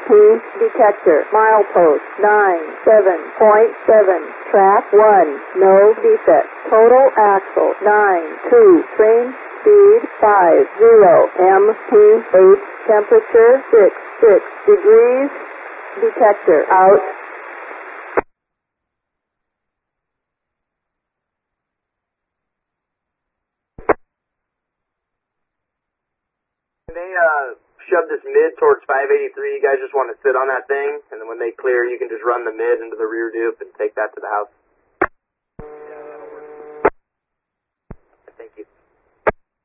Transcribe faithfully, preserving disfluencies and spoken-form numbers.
P detector. Milepost nine seven point seven. Track one. No defect. Total axle nine two. Train speed five zero. M P H temperature six six degrees. Detector out. When they uh, shove this mid towards five eighty-three, you guys just want to sit on that thing, and then when they clear, you can just run the mid into the rear dip and take that to the house.